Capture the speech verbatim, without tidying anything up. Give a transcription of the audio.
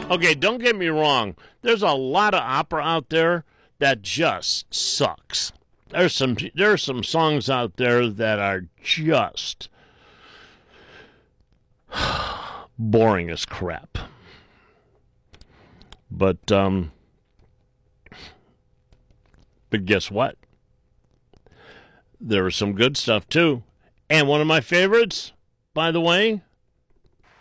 Okay, don't get me wrong. There's a lot of opera out there that just sucks. There's some there's some songs out there that are just boring as crap. But um but guess what? There was some good stuff too. And one of my favorites, by the way,